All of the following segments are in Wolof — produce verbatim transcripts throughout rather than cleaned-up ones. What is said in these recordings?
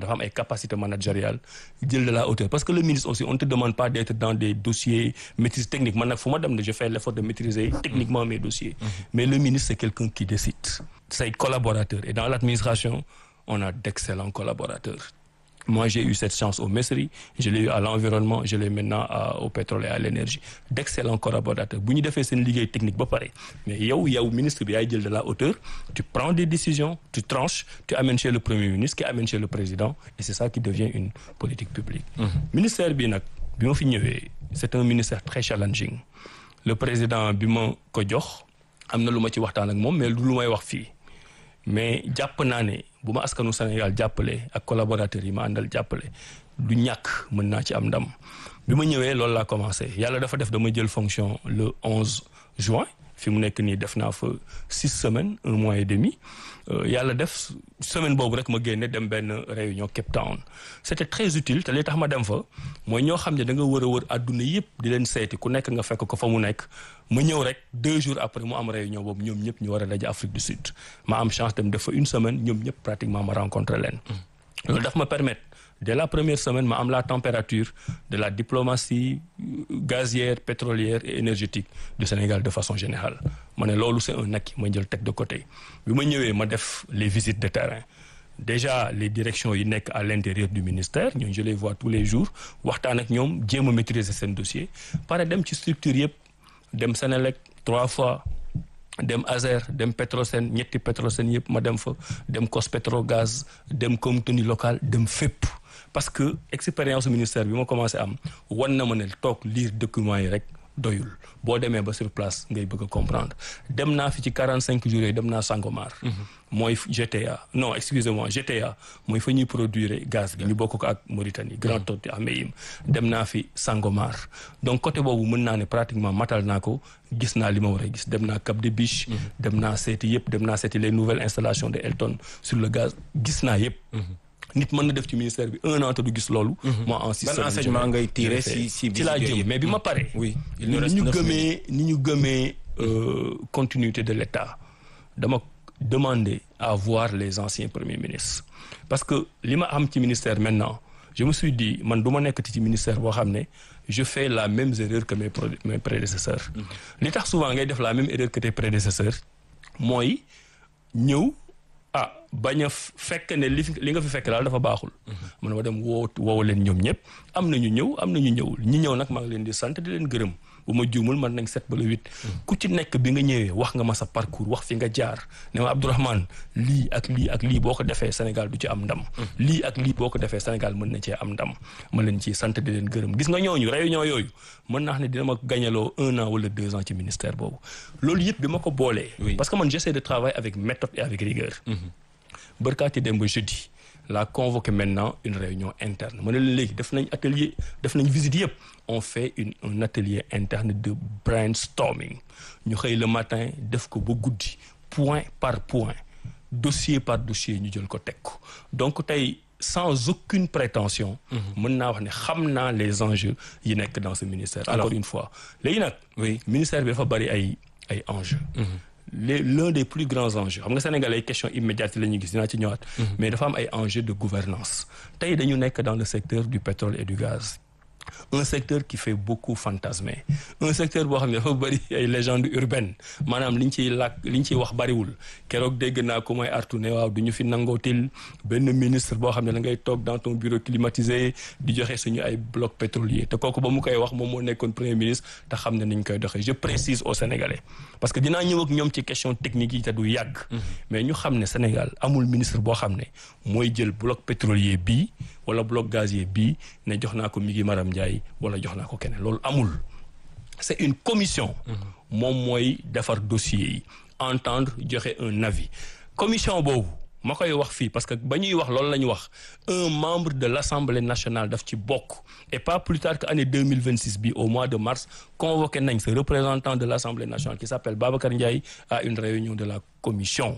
dafa am ay capacités managériales jël de la hauteur parce que le ministre aussi on ne te demande pas d'être dans des dossiers maîtrise technique man nag fu ma dem ne je fais l'effort de maîtriser techniquement mes dossiers mais le ministre c'est quelqu'un qui décide say collaborateurs et dans l'administration on a d'excellents collaborateurs. Moi, j'ai eu cette chance au Mesri, je l'ai eu à l'environnement, je l'ai maintenant à, au pétrole et à l'énergie. D'excellents collaborateurs. Bu ñu defee seen liggéey technique ba pare mais yow yow ministre bi yaay jël de la hauteur, tu prends des décisions, tu tranches, tu amènes chez le premier ministre, qui amène chez le président et c'est ça qui devient une politique publique. Mm-hmm. Ministère bi nag bi ma fi ñëwee c'est un ministère très challenging. Le président bi ma ko jox am na lu ma ci waxtaan ak moom mais lu may wax fii mais jàpp naa ne bu ma askanu Sénégal jàppale ak collaborateurs yi ma àndal jàppale du ñàkk mën naa ci am ndam bi ma ñëwee loolu laa commencé yàlla dafa def dama jël fonction le onze juin fi mu nekk nii def naa fa six semaines un mois et demi yàlla def semaine boobu rek ma génne dem benn réunion Cape Town c'était très utile te li tax ma dem fa mooy ñoo xam ne da nga wër a wër àdduna yëpp di leen seeti ku nekk nga fekk ko fa mu nekk ma ñëw rek deux jours après mu am réunion boobu ñoom ñëpp ñu war a daje Afrique du Sud ma am chance dem def fa une semaine ñoom ñëpp pratiquement ma rencontré leen loolu daf ma permettre dès la première semaine ma am la température de la diplomatie gazière pétrolière et énergétique du Sénégal de façon générale ma ne loolu c'est un acquis ma jël teg de côté bi ma ñëwee ma def les visites de terrain déjà les directions yi nekk à l'intérieur du ministère ñooñu je les vois tous les jours waxtaan ak ñoom jéem a maîtriser seen dossier pare dem ci structure yëpp dem Sénélec trois fois dem Azer dem Petrosen ñetti Petrosen yëpp ma dem fa dem Cospetrogaz dem contenu local dem fépp parce que expérience ministère bi ma commencé am wan na ma ne toog lire documents yi rek doyul boo demee ba sur place ngay bëgg a comprendre dem naa fi ci quarante cinq jours yooyu dem naa Sangomar mooy G T A non excusez-moi G T A mooy fa ñuy produire gaz bi ñu bokk ko ak Mauritanie Grand Tortue Ahmeyim dem naa fi Sangomar donc côté boobu mën naa ne pratiquement matal naa ko gis naa li ma war a gis dem naa Cap de Biche dem naa seeti yëpp dem naa seeti les nouvelles installations de Elton sur le gaz gis naa yëpp nit mën na def ci ministère bi un an te du gis loolu. moi en six ban enseignement ngay tiré si si ci laa jëm mais bi ma pare. oui ni ñu gëmee ni ñu gëmee continuité de l'État dama demander à voir les anciens premiers ministres parce que li ma am ci ministère maintenant je me suis dit man du ma nekk ci ministère boo xam ne je fais la même erreur que mes mes prédécesseurs. li tax souvent ngay def la même erreur que tes prédécesseurs mooy ñëw. ah bañ a fekk ne li li nga fi fekk daal dafa baaxul. man ma dem woo woo leen ñoom ñëpp am na ñu ñëw am na ñu ñëwul ñi ñëw nag maa ngi leen di sant di leen gërëm bu ma juumul man nañ sept ba le huit. ku ci nekk bi nga ñëwee wax nga ma sa parcours wax fi nga jaar ne ma Abdourahmane lii ak lii ak lii boo ko defee Sénégal du ci am ndam. lii ak lii boo ko defee Sénégal mën na cee am ndam ma leen ciy sant di leen gërëm gis nga ñooñu réunion yooyu mën naa ne dina ma gañaloo un an wala deux ans ci ministère boobu loolu yëpp bi ma ko boolee. parce que man j'essaie de travailler avec méthode et avec rigueur. Barkaati démb jeudi la convoqué maintenant une réunion interne ma ne la léegi def nañ atelier def nañ visite yëpp on fait une un atelier interne de brainstorming ñu xëy le matin def ko ba guddi point par point dossier par dossier ñu jël ko teg ko donc tey sans aucune prétention mën naa wax ne xam naa les enjeux yi nekk dans ce ministère. Alors, encore une fois léegi nag oui ministère bi dafa bari ay ay enjeux. Les, l'un des plus grands enjeux xam nga Sénégal ay questions immédiates la ñuy gis dinaa ci ñëwaat. mais dafa am ay enjeux de gouvernance tey dañu nekk dans le secteur du pétrole et du gaz un secteur qui fait beaucoup fantasmer un secteur boo xam ne dafa bëri ay légendes urbaines maanaam liñ ciy làkk liñ ciy wax bëriwul keroog dégg naa ko may artu ne waaw du ñu fi nangootil benn ministre boo xam ne da ngay toog dans ton bureau climatisé di joxe suñu ay blocs pétroliers te kooku ba mu koy wax moom moo nekkoon premier ministre te xam ne niñ koy doxee je précise aux Sénégalais parce que dinaa ñëw ak ñoom ci question technique yi te du yàgg mais ñu xam ne Sénégal amul ministre boo xam ne mooy jël bloc pétrolier bii wala bloc gazier bii ne jox naa ko Migui Maram Ndiaye wala jox naa ko keneen loolu amul c'est une commission moom mooy defar dossier yi entendre joxe un avis commission boobu ma koy wax fii parce que ba ñuy wax loolu la ñu wax un membre de l'Assemblée nationale daf ci bokk et pas plus tard que année deux mille vingt-six bi au mois de mars convoqué nañ ce représentant de l'Assemblée nationale qui s'appelle Babacar Ndiaye à une réunion de la commission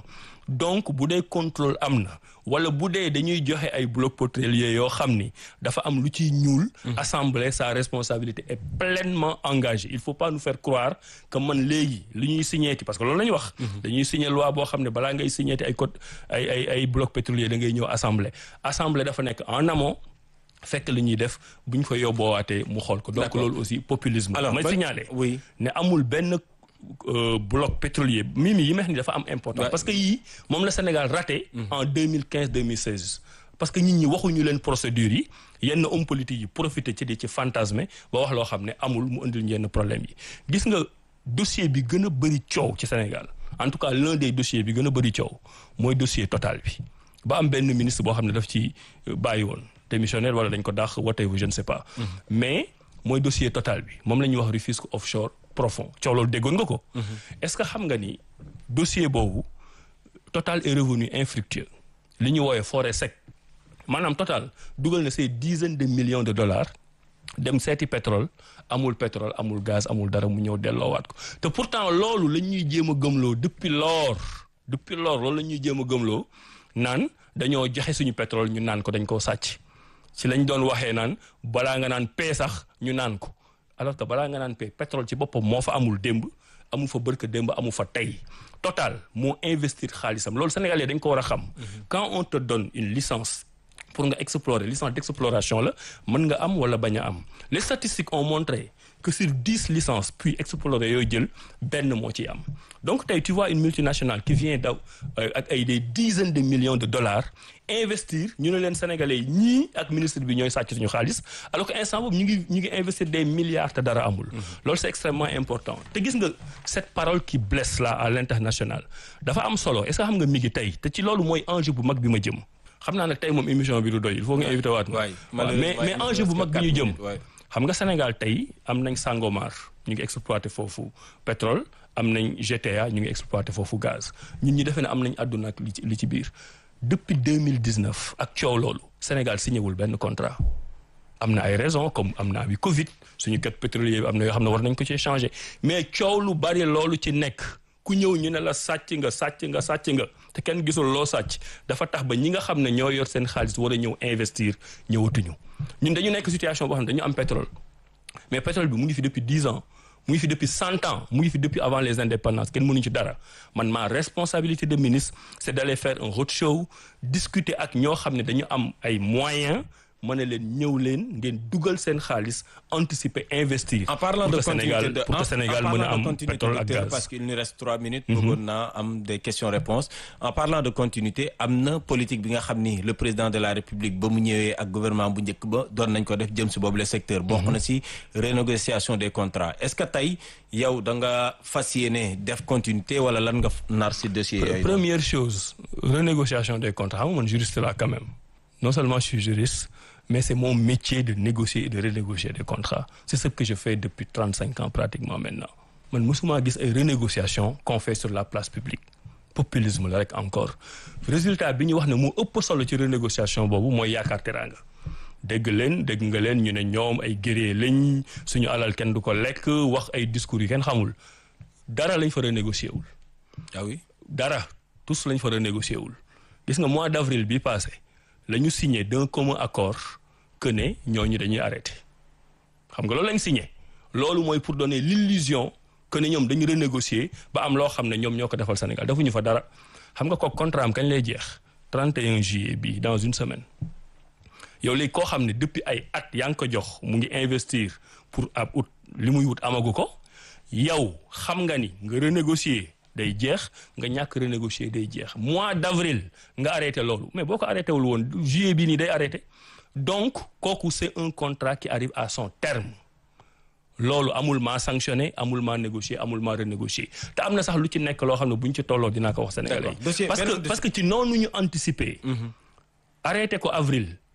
donc bu dee contrôle am na wala bu dee dañuy joxe ay blocs pétroliers yoo xam ni dafa am lu ciy ñuul. assemblée sa responsabilité est pleinement engagée il faut pas nous faire croire que man léegi li ñuy signéeti parce que loolu la ñu wax. dañuy signé loi boo xam ne balaa ngay signéeti ay code ay ay ay blocs pétroliers da ngay ñëw assemblée assemblée dafa nekk en amont. fekk li ñuy def bu ñu fa yóbboowaatee mu xool ko. donc loolu aussi populisme. alors may signaler oui ne amul benn euh, bloc pétrolier mimi yi meex ni dafa am important. parce que yii moom la Sénégal raté. en deux mille quinze deux mille seize. parce que nit ñi waxuñu leen procédures yi yenn homme politique yi profité ci di ci fantasme ba wax loo xam ne amul mu indil yenn problème yi gis nga dossier bi gën a bëri coow ci Sénégal en tout cas l'un des dossiers bi gën a bëri coow mooy dossier Total bi ba am benn ministre boo xam ne daf ci bàyyi woon. démissionnaire wala dañ ko dàq whatever je ne sais pas. Mm-hmm. mais mooy dossier Total bi moom la ñuy wax Rufisque offshore profond coow loolu déggoon nga ko. Mm-hmm. est-ce que xam nga ni dossier boobu Total est revenu infructueux li ñu wooyee forêt sec maanaam Total dugal na ces dizaines de millions de dollars dem seeti pétrole amul pétrole amul gaz amul dara mu ñëw delloowaat ko te pourtant loolu la ñuy jéem a gëmloo depuis lors depuis lors loolu la ñuy jéem a gëmloo naan dañoo joxe suñu pétrole ñu naan ko dañ koo sàcc. ci lañ doon waxee naan balaa nga naan paie sax ñu naan ko alors que balaa nga naan paie pétrole ci boppam moo fa amul démb amu fa bërka démb amu fa tey Total moo investir xaalisam loolu Sénégalais dañ ko war a xam. quand on te donne une licence pour nga explorer licence d'exploration la mën nga am wala bañ a am les statistiques ont montré que sur dix licences puis explorer yooyu jël benn moo ciy am donc tey tu vois une multinationale qui vient daw ak ay des dizaines de millions de dollars investir ñu ne leen sénégalais yi ñii ak ministre bi ñooy sàcc suñu xaalis alors que instant boobu ñu ngi ñu ngi investir des milliards te dara amul. loolu c'est extrêmement important te gis nga cette parole qui blesse là à l'international dafa am solo est-ce que xam nga mi ngi tey te ci loolu mooy enjeu bu mag bi ma jëm xam naa nag tey moom émission bi du doy il faut nga invité waat ma mais mais enjeu bu mag bi ñu jëm xam nga Sénégal tey am nañ Sangomar ñu ngi exploité foofu pétrole am nañ G T A ñu ngi exploité foofu gaz ñun ñi defee ne am nañ àdduna ak li ci li ci biir depuis deux mille dix-neuf ak coow loolu Sénégal signé wul benn contrat am na ay raisons comme am na bi Covid suñu kat pétrolier bi am na yoo xam ne war nañ ko ci changer mais coow lu bari loolu ci nekk ku ñëw ñu ne la sàcc nga sàcc nga sàcc nga te kenn gisul loo sàcc dafa tax ba ñi nga xam ne ñoo yor seen xaalis war a ñëw investir ñëwatuñu ñun dañu nekk situation boo xam ne dañu am pétrole mais pétrole bi mu ngi fi depuis dix ans mu ngi fi depuis cent ans mu ngi fi depuis avant les indépendances kenn mënuñu ci dara man ma responsabilité de ministre c'est d'aller faire un roadshow discuter ak ñoo xam ne dañu am ay moyens mën na leen ñëw leen ngeen dugal seen xaalis anticiper investir. en parlant de continuité de pour que Sénégal mën a am pétrole ak gaz parce qu'il nous reste trois minutes. bëggoon naa am des questions-réponses en parlant de continuité am na politique bi nga xam ni le président de la République ba mu ñëwee ak gouvernement bu njëkk ba doon nañ ko def jëm si boobu le secteur. bokk na si renégociation des contrats est-ce que tey yow da nga fas yéene def continuité wala lan nga nar si dossier yooyu. première chose renégociation des contrats xam nga man juriste là quand même non seulement je suis juriste. mais c'est mon métier de négocier et de renégocier des contrats c'est ce que je fais depuis trente-cinq ans pratiquement maintenant man mosuma gis ay renégociation qu'on fait sur la place publique populisme la rek encore résultat bi ñu wax ne moo ëpp solo ci renégociation boobu mooy yaakaar teraanga dégg leen dégg nga leen ñu ne ñoom ay guerrier lañ suñu alal kenn du ko lekk wax ay discours yi kenn xamul dara lañ fa renégocier wul ah oui dara tous lañ fa renégocier wul gis nga mois d'avril bi passé la ñu signé d'un commun accord que ne ñooñu dañuy arrêté xam nga loolu lañ signé loolu mooy pour donner l'illusion que ne ñoom dañu renégocier ba am loo xam ne ñoom ñoo ko defal Sénégal defuñu fa dara xam nga ko contrat am kañ lay jeex trente et un juillet bi dans une semaine yow léegi koo xam ne depuis ay at yaa ngi ko jox mu ngi investir pour ab ut li muy wut amagu ko yow xam nga ni nga renégocier day jeex nga ñàkk renégocier day jeex mois d'avril nga arrêté loolu mais boo ko arrêté wul woon juillet bii nii day arrêté donc kooku c'est un contrat qui arrive à son terme loolu amul maa sanctionné amul maa négocier amul maa renégocier te am na sax lu ci nekk loo xam ne bu ñu ci tolloo dinaa ko wax sénégalais parce que parce que ci noonu ñu anticiper arrêté ko avril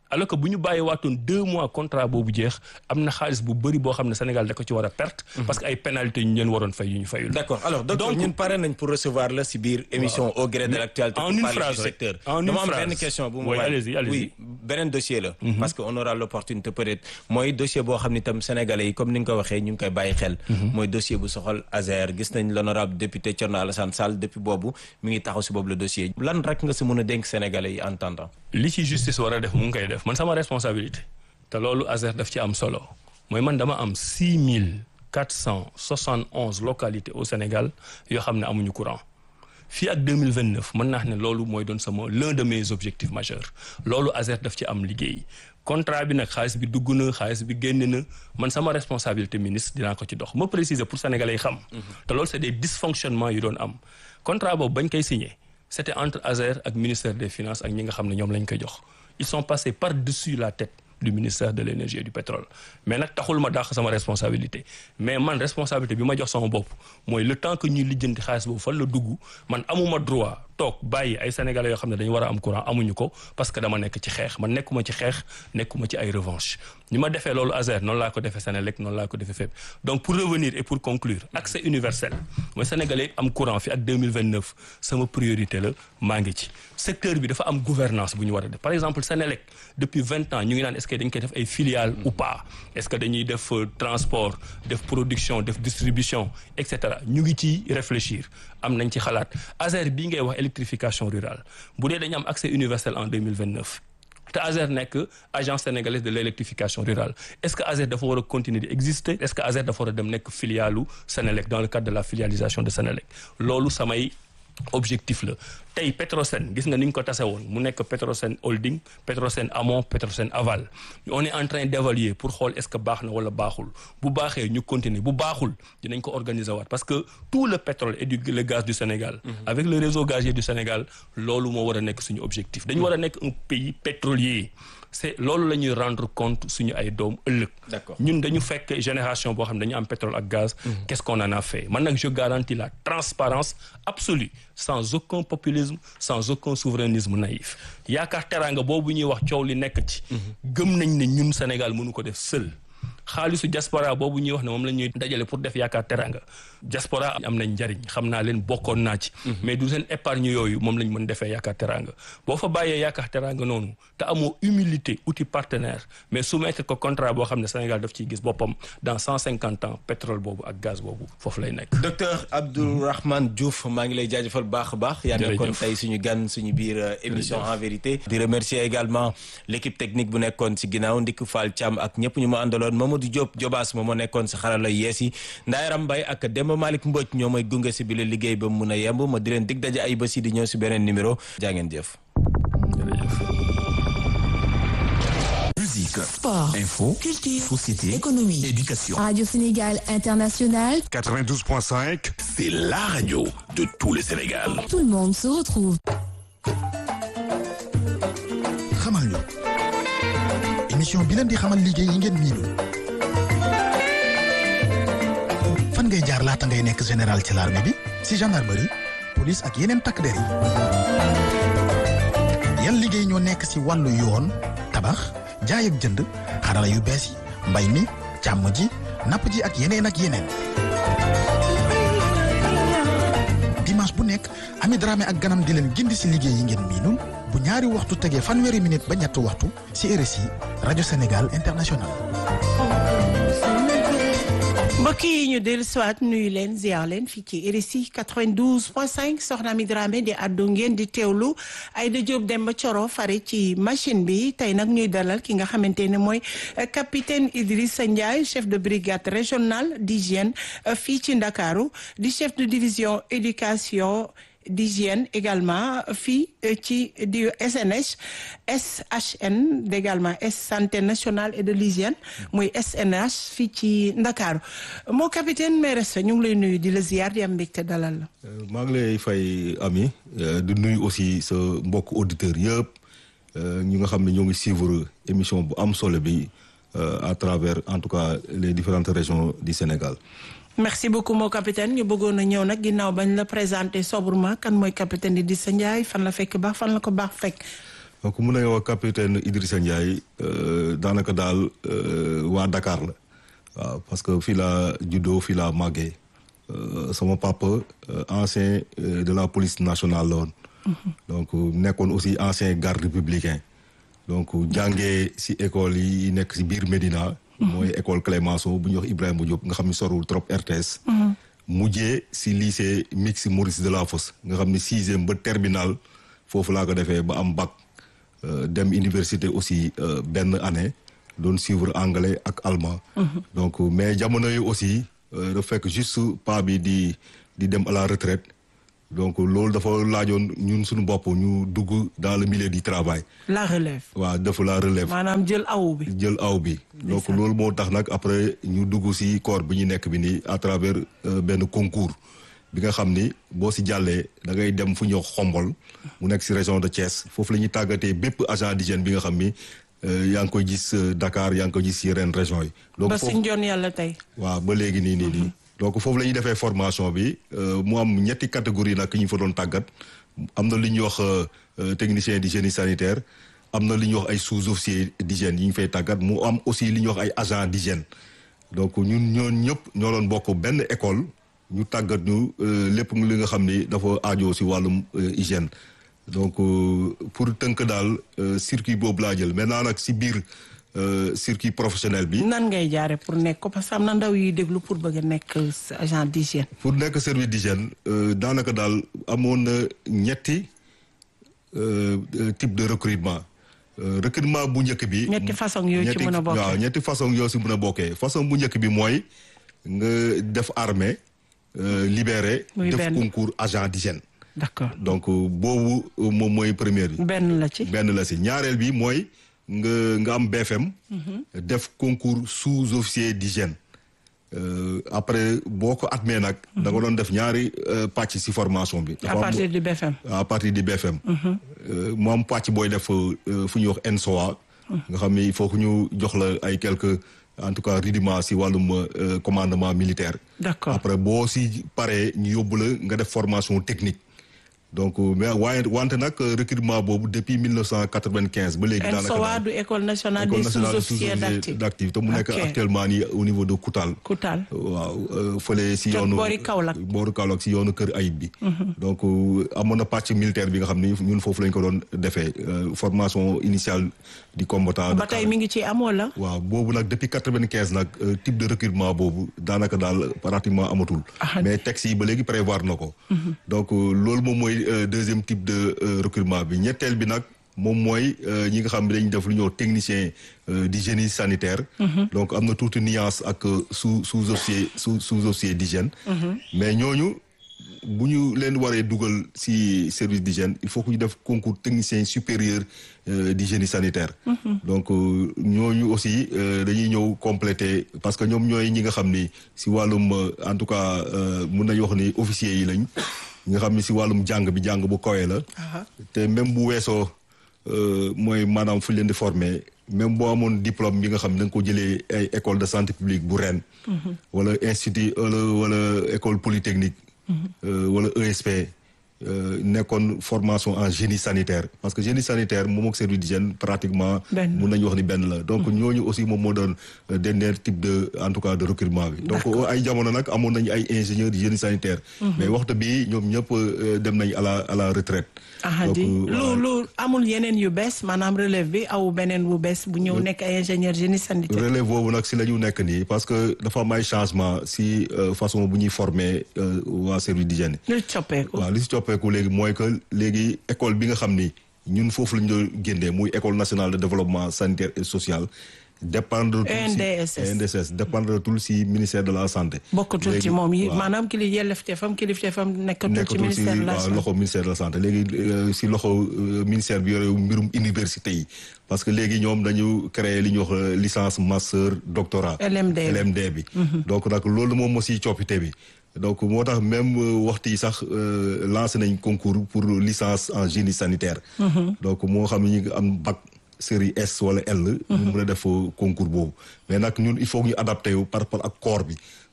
alors que bu ñu bàyyi waatoon deux mois contrat boobu jeex am na xaalis bu bëri boo xam ne Sénégal da ko ci war a perte. parce que ay pénalités ñu leen waroon fay yu ñu fayul. d'accord alors docteur ñun pare nañ pour recevoir la si biir émission au gré de l'actualité. en une phrase rek secteur. en une dama am phrase benn question bu mu oui allez-y allez-y. oui beneen dossier la. parce que on aura l'opportunité peut-être mooy dossier boo xam ne itam sénégalais yi comme ni nga ko waxee ñu ngi koy bàyyi xel. mooy dossier bu soxal Azer gis nañ l'honorable député Thierno Alassane Sall depuis boobu mi ngi taxaw si boobu le dossier lan rek nga si mën a dénk sénégalais yi en attendant. li ci justice war a def mu ngi koy def man sama responsabilité te loolu Azer daf ci am solo mooy man dama am six mille quatre cent soixante onze localités au Sénégal yoo xam ne amuñu courant fii ak deux mille vingt neuf mën naa ne loolu mooy doon sama l'un de mes objectifs majeurs loolu Azer daf ci am liggéey contrat bi nag xaalis bi dugg na xaalis bi génn na man sama responsabilité ministre dinaa ko ci dox ma préciser pour sénégalais yi xam. te loolu c'est des dysfonctionnements yu doon am contrat boobu bañ koy signé c'était entre Azer ak ministère des finances ak ñi nga xam ne ñoom lañ koy jox ils sont passés par-dessus la tête du ministère de l'énergie et du pétrole mais nag taxul ma dàq sama responsabilité mais man responsabilité bi ma jox sama bopp mooy le temps que ñuy lijjanti xaalis boobu fan la dugg man amuma droit toog bàyyi ay sénégalais yoo xam ne dañu war a am courant amuñu ko parce que dama nekk ci xeex man nekkuma ci xeex nekkuma ci ay revanche ni ma defee loolu Azer noonu laa ko defee Sénélec noonu laa ko defee fépp donc pour revenir et pour conclure accès universel mooy sénégalais am courant fi ak deux mille vingt-neuf sama priorité la maa ngi ci secteur bi dafa am gouvernance bu ñu war a def par exemple Sénélec depuis vingt ans ñu ngi naan est-ce que dañ koy def ay filiales ou pas est-ce que dañuy def transport def production def distribution et cetera ñu ngi ci réfléchir am nañ ci xalaat Azer bii ngay wax électrification rurale bu dee dañu am accès universel en deux mille vingt-neuf te Azer nekk agence sénégalaise de l'électrification rurale est-ce que Azer dafa war a continuer di exister est-ce que Azer dafa war a dem nekk filialu Sénélec dans le cadre de la filialisation de Sénélec loolu samay objectif la tey Petrosen gis nga ni ñu ko tase woon mu nekk Petrosen Holding Petrosen Amont Petrosen Aval on est en train d'évaluer pour xool est-ce que baax na wala baaxul bu baaxee ñu continuer bu baaxul dinañ ko organiser waat parce que tout le pétrole et du le gaz du Sénégal mm-hmm. avec le réseau gazier du Sénégal loolu moo war a nekk suñu objectif dañu war a nekk un pays pétrolier c'est loolu la ñuy rendre compte suñu ay doom ëllëg d'accord ñun dañu fekk génération boo xam ne dañu am pétrole ak gaz mm-hmm. qu'est-ce qu'on en a fait man nag je garantis la transparence absolue sans aucun populisme sans aucun souverainisme naïf yaakaar teraanga boobu ñuy wax coow li nekk ci gëm nañ ne ñun Sénégal mënu ko def seul xaalisu diaspora boobu ñuy wax ne moom la ñuy dajale pour def yaakaar teranga diaspora am nañ njariñ xam naa leen bokkoon naa ci mais du seen épargne yooyu moom lañ mën defee yaakaar teranga boo fa bàyyee yaakaar teranga noonu te amoo humilité outil partenaire mais soumettre ko contrat boo xam ne Sénégal daf ciy gis boppam dans cent cinquante ans pétrole boobu ak gaz boobu foofu lay nekk. docteur Abdourahmane Diouf maa ngi lay jaajëfal baax a baax. yaa nekkoon tey suñu gan suñu biir émission en vérité. di remercier également l'équipe technique bu nekkoon si ginnaaw Ndiku Fall Thiam ak ñëpp ñu ma àndaloon Mamadou Diop Jobaas moom moo nekkoon si xarala yees yi Ndayaram Mbaye ak Demba Malick Mbodj ñoo may gunge si bi la liggéey ba mu mun a yemb ma di leen dig daje ay bés yi di ñëw si beneen numéro jaa ngeen jëf. Musique, sport, info, culture, société, économie, éducation. Radio Sénégal International. quatre-vingt-douze point cinq, c'est la radio de tout le Sénégal. Tout le monde se retrouve. xamal ñu émission bi leen di xamal liggéey yi ngeen miinul fan ngay jaar laata ngay nekk général ci l'armée bi ci gendarmerie police ak yeneen takk der yi yan liggéey ñoo nekk ci wàllu yoon tabax jaay ak jënd xarala yu bees yi mbay mi càmm ji napp ji ak yeneen ak yeneen dimanche bu nekk Ami Dramé ak ganam di leen gindi ci liggéey yi ngeen miinul bu ñaari waxtu tegee fanweeri minute ba ñetti waxtu ci R S I rajo Sénégal International. mbokk yi ñu dellu siwaat nuyu leen ziar leen fii ci R S I quatre-vingt-douze point cinq soxna Ami Dramé di àddu ngeen di teewlu Aïda Diop Demba Thioro fare ci machine bi tey nag ñuy dalal ki nga xamante ne mooy capitaine Idrissa Ndiaye chef de brigade régionale d'hygiène fii ci Ndakaaru di chef de division éducation d'hygiène également fii ci di S N H S H N également S santé nationale et de l'hygiène muy S N H fii ci Ndakaaru moo capitaine Meres ñu ngi lay nuyu di la ziar di am mbégte dalal la. maa ngi lay fay Ami di nuyu aussi sa mbokk auditeurs yëpp ñi nga xam ne ñoo ngi suivre émission bu am solo bi à travers en tout cas les différentes régions du Sénégal. merci beaucoup moo capitaine ñu bëggoon a ñëw nag ginnaaw bañ la présenter sobrement kan mooy capitaine Idrissa Ndiaye fan la fekk baax fan la ko baax fekk. donc mun nañoo wax capitaine Idrissa Ndiaye daanaka daal waa Dakar la waaw parce que fii laa juddoo fii laa màggee sama papa ancien de la police nationale la woon. donc nekkoon aussi ancien garde républicain. donc jàngee si école yi nekk si biir Médina. mooy école Clémenceau bu ñuy wax Ibrahima Diop nga xam ni sorul trop R T S. mujjee si lycée mixte Maurice Delafosse nga xam ni sixième ba terminal foofu laa ko defee ba am bac dem université aussi benn année doon suivre anglais ak allemand. donc mais jamono yi aussi da fekk juste pas bi di di dem à la retraite. donc loolu dafa laajoon ñun suñu bopp ñu dugg dans le milieu du travail. la relève. waaw def la relève. maanaam jël aw bi. jël aw bi. donc loolu moo tax nag après ñu dugg si corps bi ñu nekk bi nii à travers benn concours bi nga xam ni boo si jàllee da ngay dem fu ñuy wax Xombol mu nekk si région de Thiès foofu la ñuy tàggatee bépp agent d'hygiène bi nga xam ni yaa ngi koy gis Dakar yaa ngi koy gis si yeneen région yi. donc ba foofu si njoon yàlla tey. waaw ba léegi nii nii nii. donc foofu la ñuy defee formation bi mu am ñetti catégorie nag ñu fa doon tàggat am na lu ñuy wax technicien du génie sanitaire am na lu ñuy wax ay sous-officier d'hygiène yi ñu fay tàggat mu am aussi li ñuy wax ay agent d'hygiène donc ñun ñoon ñëpp ñoo doon bokk benn école ñu tàggat ñu lépp li nga xam ni dafa aajoo si wàllum hygiène donc pour tënk daal circuit boobu laa jël maintenant nag si biir circuit professionnel bi. nan ngay jaare pour nekk ko parce que am na ndaw yuy déglu pour bëgg a nekk agent d'hygiène. pour nekk service d'hygiène daanaka daal amoon na ñetti type de recrutement recrutement bu njëkk bi. ñetti façon yoo ci mën a bokkee waaw ñetti façon yoo si mën a bokkee façon bu njëkk bi mooy nga def armée libéré. def concours agent d'hygiène. d'accord donc boobu moom mooy première bi. benn la ci benn la si ñaareel bi mooy. nga nga am B F M. def concours sous-officier d'hygiène. après boo ko admee nag. da nga doon def ñaari pàcc ci formation bi. à partir du B F M. à partir du B F M. mu am pàcc booy def fu ñuy wax N S O A. nga xam ni il faut que ñu jox la ay quelques en tout cas rudiments ci wàllum commandement militaire. d'accord après boo ci paree ñu yóbbu la nga def formation technique. donc mais waaye wante nag recrutement boobu depuis mille neuf cent quatre-vingt-quinze ba léegi. daanaka N S O A du école nationale des sous-officiers d'active te mu nekk actuellement nii au niveau de Koutal. Koutal waaw fële si yoonu boori Kaolack. boori Kaolack si yoonu Kër Ayib bi. donc amoon na pàcc militaire bi nga xam ni ñun foofu lañ ko doon defee formation initiale du combattant. ba tey mi ngi ci amoo la. waaw boobu nag depuis quatre-vingt-quinze nag type de recrutement boobu daanaka daal pratiquement amatul. mais texte yi ba léegi prévoir na ko. donc loolu moom mooy. deuxième type de recrutement bi ñetteel bi nag moom mooy ñi nga xam ne dañuy def lu ñuy technicien du génie sanitaire. donc am na tuuti nuance ak sous sous-officier sous sous-officier d'hygiène. mais ñooñu bu ñu leen waree dugal ci service d'hygiène il faut que ñu def concours technicien supérieur du génie sanitaire. donc ñooñu aussi dañuy ñëw compléter parce que ñoom ñooy ñi nga xam ni ci wàllum en tout cas mun nañu wax ni officiers yi lañ. nga xam ni si wàllum jàng bi jàng bu kawee la. te même bu weesoo mooy maanaam fu leen di former même boo amoon diplôme bi nga xam ne da nga ko jëlee ay école de santé publique bu Rennes. wala institut wala wala école polytechnique. wala E S P. nekkoon formation en génie sanitaire parce que génie sanitaire moom ak service d'hygiène pratiquement. mun nañu wax ni benn la donc ñooñu aussi moom moo doon dernier type de en tout cas de recrutement bi. donc ay jamono nag amoon nañu ay ingénieurs du génie sanitaire. mais waxtu bi ñoom ñëpp dem nañ à la à la retraite. donc lu lu amul yeneen yu bees maanaam relève bi aw beneen bu bees bu ñëw nekk ay ingénieur génie sanitaire. relève boobu nag si la ñu nekk nii parce que dafa am ay changement si façon bu ñuy former waa service d'hygiène. li ci coppeeku waaw li si coppeeku léegi mooy que léegi école bi nga xam ni ñun foofu la ñu doon génnee muy école nationale de développement sanitaire et social. dépendre E N D S S E N D S S dépendre tul si ministère de la santé. bokkatul ci moom yi maanaam kili yelleefteefam kilifteefam nekkatul ci ministère de la santé loxo ministère de la santé léegi si loxo ministère bi yore mbirum université yi parce que léegi ñoom dañu créer li ñuy wax licence master doctorat. L M D L M D bi. donc nag loolu moom moo si coppite bi. donc moo tax même waxtu yi sax lancé nañ concours pour licence en génie sanitaire. donc moo xam ne ñu ngi am bac. série S wala L. ñu mën a def concours boobu. mais nag ñun il faut que ñu adapté wu par rapport ak corps bi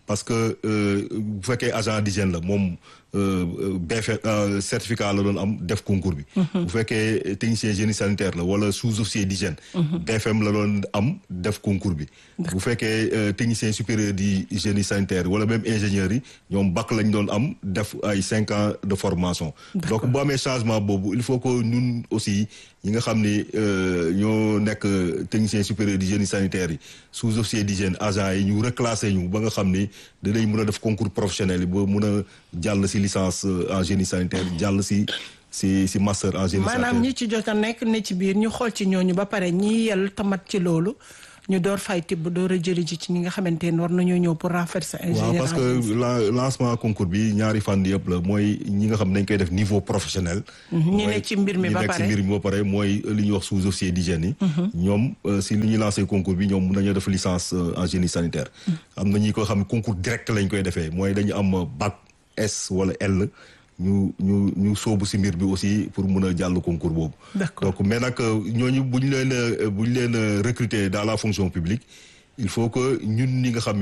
parce que bu fekkee agent d'hygiène la moom B F M certificat la doon am def concours bi. bu fekkee technicien génie sanitaire la wala sous-officier d'hygiène. B F M la doon am def concours bi. bu fekkee technicien supérieur du génie sanitaire wala même ingénieur yi ñoom bac lañ doon am def ay cinq ans de formation. donc bu amee changement boobu il faut que ñun aussi ñi nga xam ni ñoo nekk technicien supérieur du génie sanitaire yi sous-officier d'hygiène agent yi ñu reclasser ñu ba nga xam ni dinañ mën a def concours professionnel yi ba mën a jàll si licence en génie sanitaire jàll si si si master en génie sanitaire. maanaam ñi ci jot a nekk ne ci biir ñu xool ci ñooñu ba pare ñi yel tamat ci loolu ñu door fay tibb door a jëli ji ci ñi nga xamante ne war nañoo ñëw pour renforcer ingénieur. waaw parce que la lancement concours bi ñaari fànn yëpp la mooy ñi nga xam ne dañ koy def niveau professionnel. ñi nekk ci mbir mi ba pare ñi nekk ci mbir mi ba pare mooy li ñuy wax sous-officier d'hygiène yi. ñoom si li ñuy lancé concours bi ñoom mën nañoo def licence en génie sanitaire. am na ñi ko xam ne concours direct lañ koy defee mooy dañu am bac S wala L. ñu ñu ñu soobu si mbir bi aussi pour mun a jàll concours boobu. donc mais nag ñooñu bu ñu leen bu ñu leen recruter dans la fonction publique il faut que ñun ñi nga xam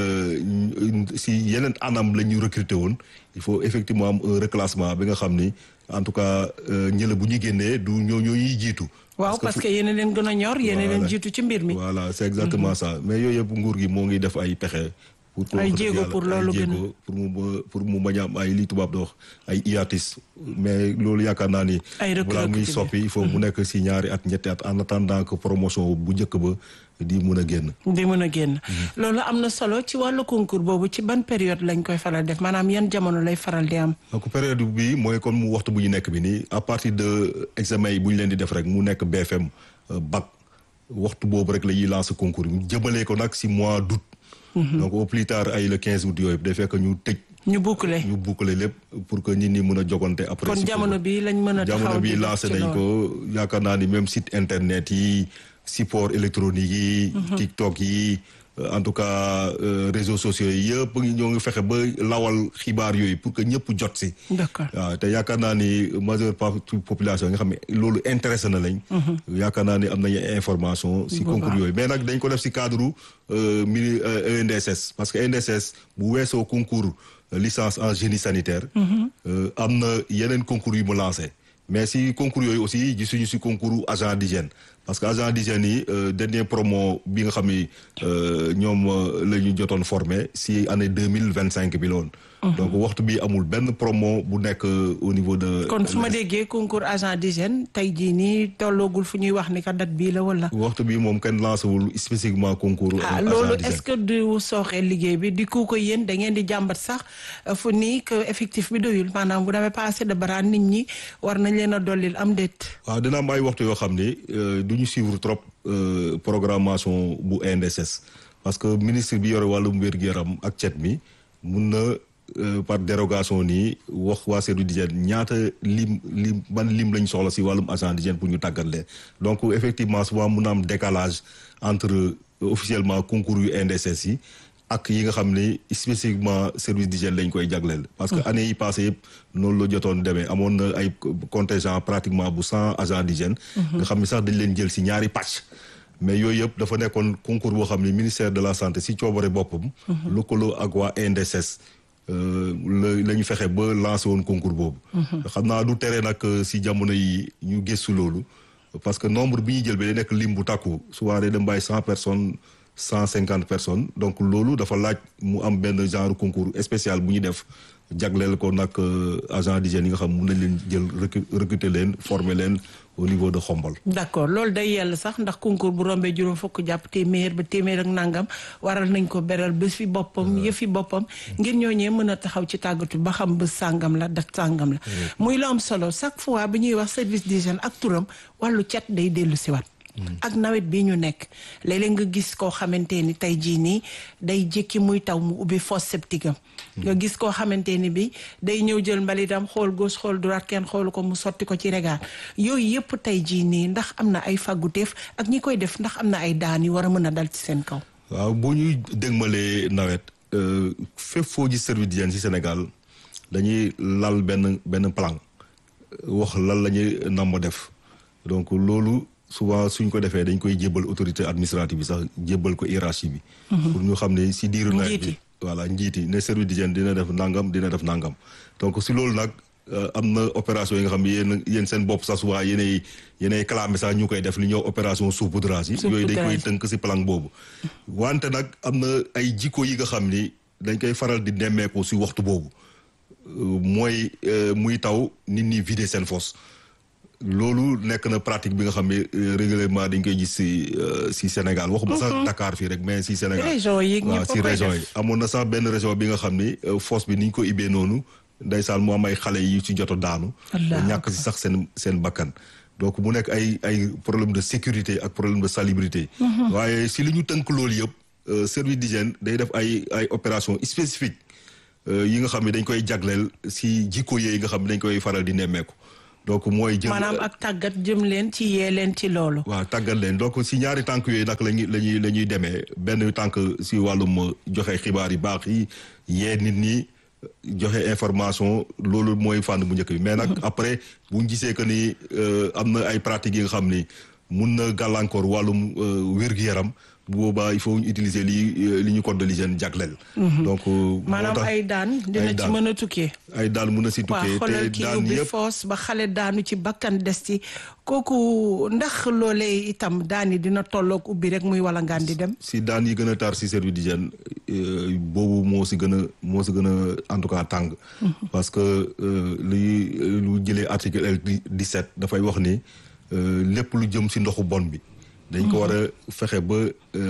ni si yeneen anam la ñu recruter woon il faut effectivement am un reclassement bi nga xam ni en tout cas ñële bu ñu génnee du ñoo ñoo ñuy jiitu. waaw parce que yéen a leen gën a ñor yéen a leen jiitu ci mbir mi. voilà c'est exactement ça mais yooyu yëpp nguur gi moo ngi def ay pexe. ay jéego pour loolu gën pour mu pour mu bañ a am ay li tubaab di wax ay hiatus mais loolu yaakaar naa ni. ay balaa muy soppi il faut mu nekk si ñaari at ñetti at en attendant que promotion bu njëkk ba di mën a génn. di mën a génn. loolu am na solo ci wàllu concours boobu ci ban période lañ koy faral def maanaam yan jamono lay faral di am. donc période bi mooy comme mu waxtu bu ñu nekk bi nii à partir de examen yi bu ñu leen di def rek mu nekk B F M bac waxtu boobu rek la ñuy lancer concours bi jëmalee ko nag si mois d'août. donc au plus tard ay le quinze août yooyu day fekk ñu tëj. ñu boucler ñu boucler lépp pour que nit ñi mën a jogante après. kon jamono bi lañ mën a taxaw jamono bi lancé nañ ko yaakaar naa ni même site internet yi support électronique yi. TikTok yi en tout cas réseaux sociaux yi yëpp ñoo ngi fexe ba lawal xibaar yooyu pour que ñëpp jot si. d'accord waaw te yaakaar naa ni majeure partie population nga xam ne loolu intéressé na lañ. yaakaar naa ni am nañu information. si concours yooyu mais nag dañ ko def si cadre mini E N D S S parce que E N D S S bu weesoo concours licence en génie sanitaire. am na yeneen concours yu mu lancé. mais si concours yooyu aussi gisuñu si concours agent d'hygiène parce que agent d'hygiène yi dernier promo bi nga xam ni ñoom la ñu jotoon formé si année deux mille vingt cinq bi la woon. donc waxtu bi amul benn promo bu nekk au niveau de. kon su ma déggee concours agent d'hygiène tey jii nii tolloogul fu ñuy wax ni ka date bii la wala. waxtu bi moom kenn lancé wul spécifiquement concours. ah loolu est-ce que du sooxee liggéey bi di ku ko yéen da ngeen di jàmbat sax fu nii que effectif bi doyul maanaam bu demee passé de bara nit ñi war nañ leen a dollil am déet. waaw dina am ay waxtu yoo xam ni du ñu suivre trop programmation bu E N D S S parce que ministre bi yore wàllum wér-gu-yaram ak cet mi mun na. Euh, par dérogation nii wax waa service d'hygiène ñaata lim lim ban lim lañ soxla si wàllum agent d'hygiène pour ñu tàggat leen donc effectivement souvent mun na am décalage entre euh, officiellement concours yu E N D S S yi ak yi nga xam ne spécifiquement service d'hygiène lañ koy jagleel. parce que année yi passé yëpp noonu la jotoon demee amoon na ay contingent pratiquement bu cent agents d'hygiène nga xam ne sax dañ leen jël si ñaari pàcc. mais yooyu yëpp dafa nekkoon concours boo xam ne ministère de la santé si coobare boppam. lëkkaloo ak waa E N D S S. la la ñu fexe ba lancé woon concours boobu. xam naa du tere nag si jamono yi ñu gëstu loolu parce que nombre bi ñuy jël ba day nekk lim bu takku souvent day dem bàyyi cent personnes cent cinquante personnes donc loolu dafa laaj mu am benn genre concours spécial bu ñu def jagleel ko nag agent d'hygiène yi nga xam mun nañ leen jël recruter leen former leen au niveau de Xombol. d'accord loolu day yell sax ndax concours bu rombee juróom fukk jàpp téeméer ba téeméer ak nangam waral nañ ko beral bés fi boppam yëfi boppam ngir ñooñee mën a taxaw ci tàggatu ba xam bés sàngam la dat sàngam la. muy la am solo chaque fois bi ñuy wax service d'hygiène ak turam wàllu cat day dellu si waat. ak nawet bi ñu nekk léeg-léeg nga gis koo xamante ni tey jii nii day jékki muy taw mu ubbi fosse septique am nga gis koo xamante ni bi day ñëw jël mbalitam xool gauche xool droite kenn xoolu ko mu sotti ko ci regard yooyu yëpp tey jii nii ndax am na ay fagguteef ak ñi koy def ndax am na ay daan yu war a mën a dal ci seen kaw. waaw boo ñuy dégmalee nawet fépp foo gis service d'hygiène ci Sénégal dañuy lal benn benn plan wax lan la ñuy namm def donc loolu. souvent suñ ko defee dañ koy jébbal autorité administrative bi sax jébbal ko hiérarchie bi. pour ñu xam ne si diiru nawet bi voilà njiit yi ne service d'hygiène dina def nangam dina def nangam donc si loolu nag am na opération yi nga xam ne yéen yéen seen bopp sax souvent yéenay yéenay clamé sax ñu koy def li ñëw opération saupoudrage yi yooyu dañ koy tënk si plan boobu wante nag am na ay jikko yi nga xam ni dañ koy faral di nemmeeku si waxtu boobu mooy muy taw nit ñi vider seen fosse loolu nekk na pratique bi nga xam ne régulièrement dañ koy gis si si Sénégal waxuma sax Dakar fii rek mais si Sénégal waaw si région yi amoon na sax benn région bi nga xam ni fosse bi ni ñu ko ibbee noonu ndeysaan mu am ay xale yi ci joto daanu ñàkk si sax seen seen bakkan donc mu nekk ay ay problème de sécurité ak problème de salubrité waaye si li ñu tënk loolu yëpp service d'hygiène day def ay ay opération spécifique yi nga xam ne dañ koy jagleel si jikko yi nga xam ne dañ koy faral di nemmeeku donc mooy jël maanaam ak tàggat jëm leen ci yee leen ci loolu waaw tàggat leen donc si ñaari tànk yooyu nag lañuy lañuy la ñuy demee benn tànk si wàllum joxe xibaar yi baax yi yee nit ñi joxe information loolu mooy fànn bu njëkk bi mais nag après bu ñu gisee que ni am na ay pratiques yi nga xam ni mun na gàllankoor wàllum wér-gu-yaram bu boobaa il faut ñu utiliser li li ñu code de l'hygiène jagleel. donc maanaam ay daan dina ci mën a tukkee. ay daan mën a si tukkee te daan yëpp foos ba xale daanu ci bakkan des ci kooku ndax loolee itam daan yi dina tolloog ubbi rek muy wala ngaan di dem. si daan yi gën a tar si service d'hygiène boobu moo si gën a moo si gën a en tout cas tàng. parce que li lu jëlee article L dix-sept dafay wax ni lépp lu jëm si ndoxu bon bi. dañ ko war a fexe ba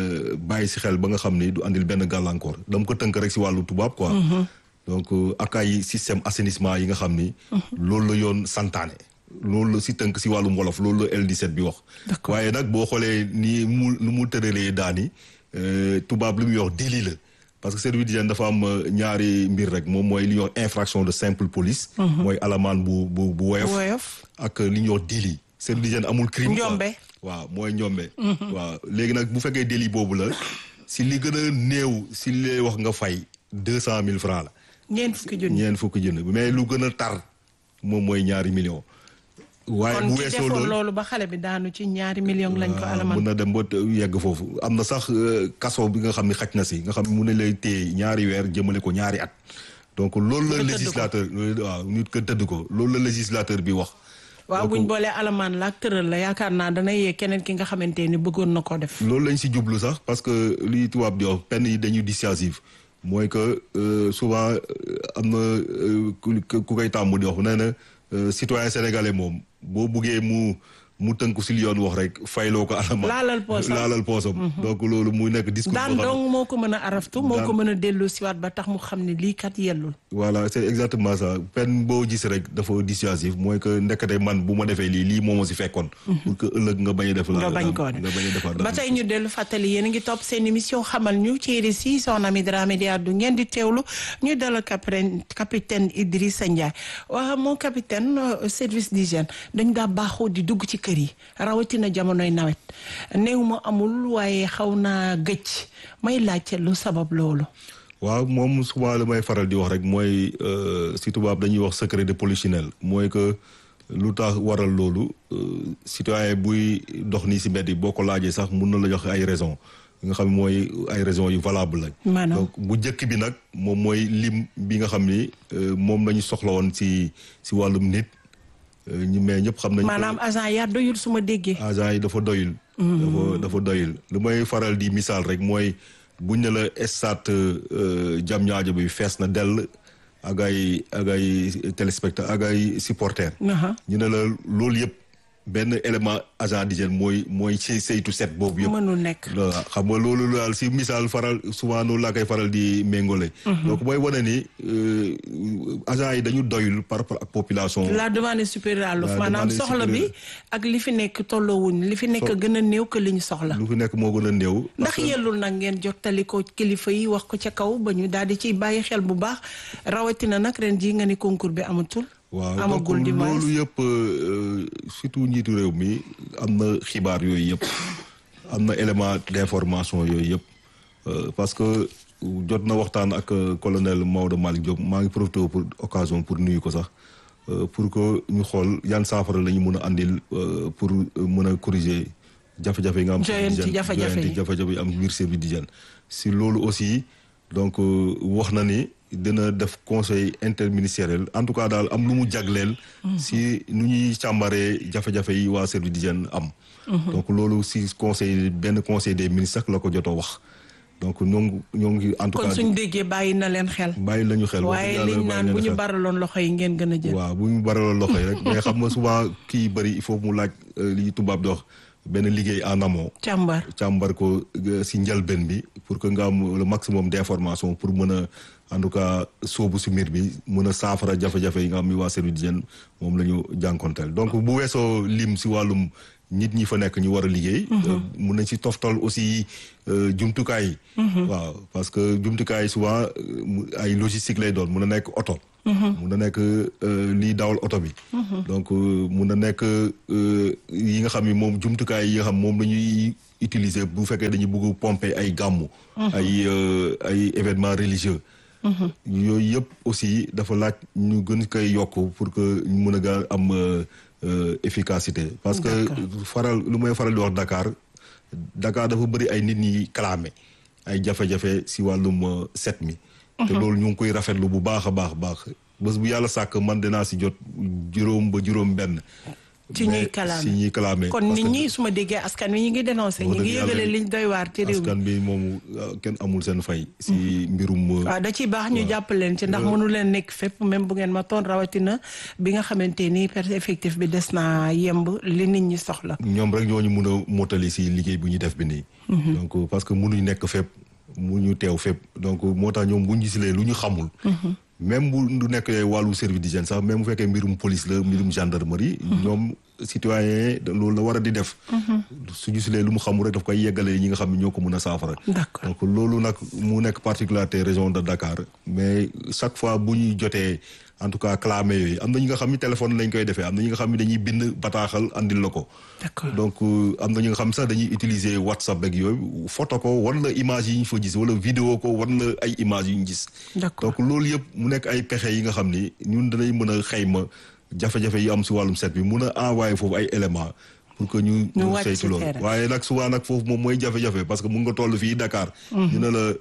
bàyyi si xel ba nga xam ni du andil benn gàllankoor dama ko tënk rek si wàllu tubaab quoi. donc ak ay système assainissement yi nga xam ni. loolu la yoon santaane. loolu la si tënk si wàllu wolof loolu la L dix-sept bi wax. waaye nag boo xoolee ni mu nu mu tëralee daani tubaab li muy wax délit la. parce que service d'hygiène dafa am ñaari mbir rek moom mooy li ñuy wax infraction de simple police. mooy alamaan bu bu bu woyof. ak li ñuy wax délit. service d'hygiène amul crime. njombe waaw mooy njombe. waaw léegi nag bu fekkee délit boobu la si li gën a néew si li lay wax nga fay deux cent mille francs la. ñeent fukki junni ñeent fukki junni mais lu gën a tar moom mooy ñaari millions. waaye bu weesoo kon ci loolu ba xale bi daanu ci ñaari millions lañ ko alamaan. mun na dem ba yegg foofu am na sax kaso bi nga xam ne xaj na si nga xam ne mun na lay téye ñaari weer jëmale ko ñaari at. donc loolu la législateur waaw nit ko tëdd ko loolu la législateur bi wax. waaw buñ boolee alamaan la ak tëral la yaakaar naa dana yee keneen ki nga xamante ni bëggoon na koo def. loolu lañ si jublu sax parce que li tubaab di wax peine yi dañuy dissuasive mooy que souvent am na ku koy tàmm di wax nee na citoyen sénégalais moom boo buggee mu mu tënku si li yoon wax rek fayloo ko alamaan. laalal poosam laalal poosam. donc loolu muy nekk discours. daan dong moo ko mën a araftu moo ko mën a delloo siwaat ba tax mu xam ne lii kat yellul. voilà c'est exactement ça peine boo gis rek dafa dissuasif mooy que ndekete man bu ma defee lii lii moo ma si fekkoon. pour que ëllëg nga bañ a def. nga bañ koo def ba tey ñu dellu fàttali yéen a ngi topp seen émission xamal ñu ci R S I Soxna Ami Dramé di àddu ngeen di teewlu ñu dalal capitaine capitaine Idrissa Ndiaye waaw mon capitaine service d'hygiène dañ daa baaxoo di dugg ci kër yi rawatina jamonoy nawet néew ma amul waaye xaw naa gëcc may laajte lu sabab loolu. waaw moom souvent la may faral di wax rek mooy si tubaab dañuy wax secret de polichinelle mooy que lu tax waral loolu citoyen buy dox nii si mbedd yi boo ko laajee sax mun na la jox ay raison nga xam mooy ay raison yu valable lañ. maanaam donc bu njëkk bi nag moom mooy lim bi nga xam ni moom la ñu soxla woon si si wàllum nit. ñu mais ñëpp xam nañu. maanaam agent yaa doyul su ma déggee. agent yi dafa doyul. dafa dafa doyul lu may faral di misaal rek mooy buñ ne la stade Diamniadio bi fees na dell ak ay ak ay téléspectateurs ak ay supporters. ñu ne la loolu yëpp benn élément agent d'hygiène mooy mooy ci saytu set boobu yëpp. mënul nekk. xam nga loolu daal si misaal faral souvent noonu laa koy faral di méngole. donc mooy wane ni agent yi dañu doyul par rapport ak population. la demande est supérieure à l'offre maanaam soxla bi ak li fi nekk tolloowuñ li fi nekk gën a néew que li ñu soxla. lu fi nekk moo gën a néew. ndax yellul nag ngeen jottali ko kilifa yi wax ko ca kaw ba ñu daal di ciy bàyyi xel bu baax rawatina nag ren jii nga ni concours bi amatul. waaw donc loolu yëpp surtout njiitu réew mi am na xibaar yooyu yëpp am na élément d'information yooyu yëpp parce que jot na waxtaan ak colonel Maodo Malick Diop maa ngi profité pour occasion pour nuyu ko sax pour que ñu xool yan saafara la ñu mën a andil pour mën a corriger jafe-jafe yi nga am. joyanti jafe-jafe yi jafe-jafe yi am biir service d'hygiène si loolu aussi donc wax na ni dina def conseil interministériel en tout cas daal am lu mu jagleel. si nu ñuy càmbaree jafe-jafe yi waa service d'hygiène am. donc loolu si conseil benn conseil des ministres ak la ko jotoo wax. donc ñoo ngi ñoo ngi en tout cas kon suñu déggee bàyyi na leen xel. bàyyi lañu xel waaye liñ naan bu ñu baraloon loxo yi ngeen gën a jël. waaw bu ñu baraloon loxo yi rek mais xam nga souvent kii bëri il faut mu laaj li tubaab di wax benn liggéey en amont. càmbar càmbar ko si njëlbeen bi pour que nga am le maximum d'information pour mën a en tout cas soobu si mbir bi mën a saafara jafe-jafe yi nga xam ni waa service d'hygiène moom la ñu jànkonteel donc bu weesoo lim si wàllum. nit ñi fa nekk ñu war a liggéey. mun nañ ci toftal aussi jumtukaay yi. waaw parce que jumtukaay yi souvent ay logistique lay doon mun na nekk oto. mun na nekk liy dawal oto bi. donc mun na nekk yi nga xam ni moom jumtukaay yi nga xam moom la ñuy utiliser bu fekkee dañuy bëgg pomper ay gàmmu. ay ay événements religieux. yooyu yëpp aussi dafa laaj ñu gën koy yokk pour que ñu mun a gaa am. Euh, efficacité parce que faral lu may faral di wax Dakar Dakar dafa bëri ay nit ñi clamé ay jafe-jafe si wàllum set mi te loolu ñu ngi koy rafetlu bu baax a baax baax bés bu yàlla sàkk man dinaa si jot juróom ba juróom benn ci ñuy kalaame si ñuy kalaame kon nit ñi su ma déggee askan wi ñu ngi dénoncé ñu ngi yëgale liñ doy waar ci réew mi askan bi moom kenn amul seen fay si mbirum waaw da ciy baax ñu jàpp leen ci ndax mënu leen nekk fépp même bu ngeen ma toon rawatina bi nga xamante ni per effectif bi des naa yemb li nit ñi soxla ñoom rek ñooñu mun a mottali si liggéey bu ñu def bi nii donc parce que mënuñ nekk fépp mënuñu teew fépp donc moo tax ñoom bu ñu gisilee lu ñu xamul même bu du nekk wàllu service d'hygiène sax même bu fekkee mbirum police la mbirum gendarmerie ñoom citoyen loolu la war a di def su gisulee lu mu xamul rek daf koy yeggalee ñi nga xam ne ñoo ko mën a saafara donc loolu nag mu nekk particularité région de Dakar mais chaque fois bu ñuy jotee en tout cas clamé yooyu am na ñi nga xam ni téléphone lañ koy defee am na ñi nga xam ni dañuy bind bataaxal andil la ko donc am na ñi nga xam sax dañuy utiliser WhatsApp ak yooyu photo ko wan la image yi ñu fa gis wala vidéo ko wan la ay image yu ñu gis donc loolu yëpp mu nekk ay pexe yi nga xam ni ñun danañ mën a xayma jafe-jafe yi am si wàllum set bi mun a envoyer foofu ay éléments pour que ñu ñu saytu loolu waaye nag souvent nag foofu moom mooy jafe-jafe parce que mun nga toll fii Dakar ñu ne la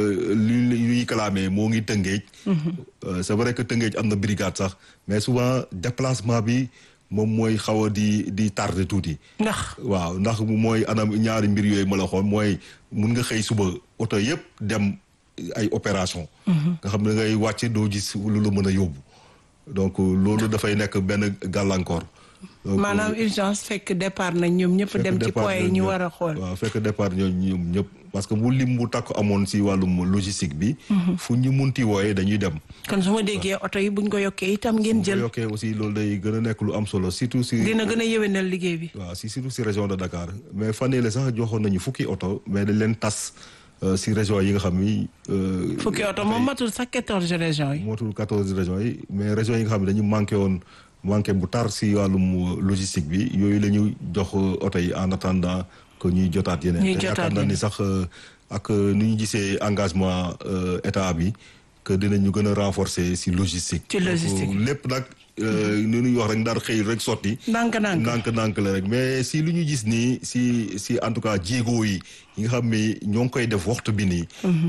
li ñuy clamé moo ngi Tëngéej c'est vrai que Tëngéej am na brigade sax mais souvent déplacement bi moom mooy xaw a di di tardé tuuti ndax waaw ndax mooy anam ñaari mbir yooyu ma la xoon mooy mun nga xëy suba oto yëpp dem ay opération nga xam ne ngay wàcc doo gis lu la mën a yóbbu donc loolu dafay nekk benn gàllankoor maanaam urgence fekk départ nañ ñoom ñëpp dem ci point yi ñu war a xool waaw fekk départ ñoom ñoom ñëpp parce que bu lim bu takk amoon si wàllum logistique bi fu ñu munti wooyee dañuy dem kon su ma déggee oto yi buñ ko yokkee itam ngeen jël yokkee aussi loolu day gën a nekk lu am solo surtout si dina gën a yéwénal liggéey bi waaw si surtout si région de Dakar mais fan la sax joxoon nañu fukki oto mais dañ leen tas si région yi nga xam ni fukki oto moom matul sax quatorze régions yi matul quatorze régions yi mais régions yi nga xam ne dañu manqué woon manqué bu tar si wàllum logistique bi yooyu la ñu jox oto yi en attendant que ñuy jotaat yeneen te yaakaar naa ni sax ak nu ñu gisee engagement état bi que dinañu gën a renforcer si logistique ci logistique lépp nag nu ñuy wax rek ndaar xëy rek sotti ndànk-ndànk ndànk-ndànk la rek mais si lu ñu gis nii si si en tout cas jéego yi yi nga xam ni ñoo ngi koy def waxtu bi nii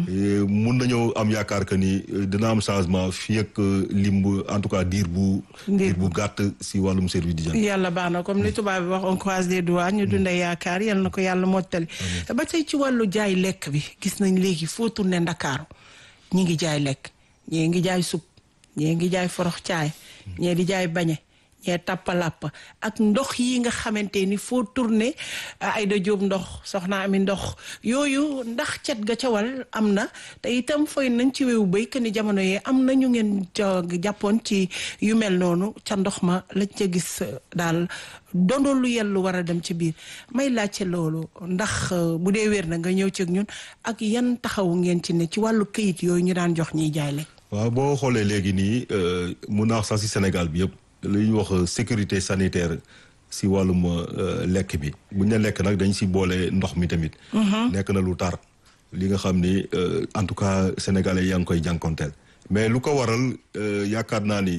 mun nañoo am yaakaar que ni dina am changement fii ak limb en tout cas diir bu diir bu gàtt si wàllum service d'hygiène yàlla baax na comme li tubaab bi wax on croise les doigts ñu dundee yaakaar yal na ko yàlla mottali ba tey ci wàllu jaay lekk bi gis nañ léegi foo tourné Ndakaaru ñi ngi jaay lekk ñii ngi jaay supp ñii ngi jaay forox caay ñee di jaay bañe ñee tappalàpp ak ndox yi nga xamante ni foo tourné Aïda Diop ndox soxna Ami ndox yooyu ndax cet ga ca wal am na te itam fooy nañ ci wewu béy que ni jamono yee am na ñu ngeen jàppoon ci yu mel noonu ca ndox ma lañ ca gis daal dondoon lu yellu war a dem ci biir may laajte loolu ndax bu dee wér na nga ñëw ci ak ñun ak yan taxawu ngeen ci ne ci wàllu këyit yooyu ñu daan jox ñiy jaay lekk. waaw boo xoolee léegi nii mun naa wax sax si Sénégal bi yëpp li ñuy wax sécurité sanitaire si wàllum lekk bi buñ ne lekk nag dañ si boole ndox mi tamit. nekk na lu tar li nga xam ni en tout cas sénégalais yaa ngi koy jànkonteel mais lu ko waral yaakaar naa ni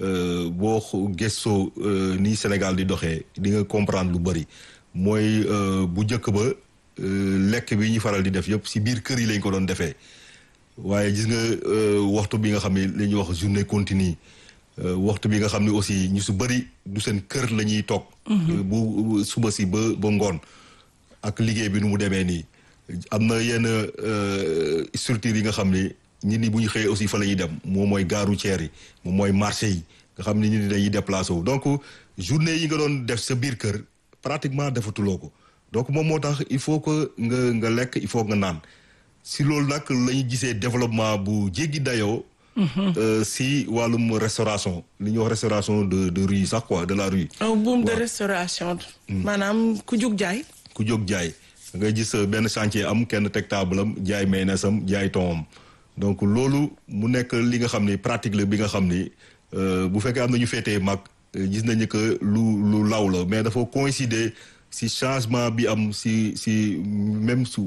boo gëstoo ni Sénégal di doxee di nga comprendre lu bëri mooy bu njëkk ba lekk bi ñu faral di def yëpp si biir kër yi lañ ko doon defee waaye gis nga waxtu bi nga xam ne la ñuy wax journée continue waxtu bi nga xam ne aussi ñu su bëri du seen kër la ñuy toog. bu suba si ba ba ngoon ak liggéey bi nu mu demee nii am na yenn structures yi nga xam ne nit ñi bu ñu xëyee aussi fa la ñuy dem moom mooy gare routière yi moom mooy marché yi nga xam ne nit ñi dañuy déplacé wu donc journée yi nga doon def sa biir kër pratiquement defatuloo ko donc moom moo tax il faut que nga nga lekk il faut nga naan si loolu nag la ñu gisee développement bu jéggi dayoo. si wàllum restauration li ñuy wax restauration de de rue sax quoi de la rue. un boom de restauration. maanaam ku jóg jaay. ku jóg jaay nga gis benn chantier am kenn teg table am jaay mayonnaise am jaay thon am donc loolu mu nekk li nga xam ni pratique la bi nga xam ni bu fekkee am na ñu féetee mag gis nañu que lu lu law la mais dafa coïncider si changement bi am si si même su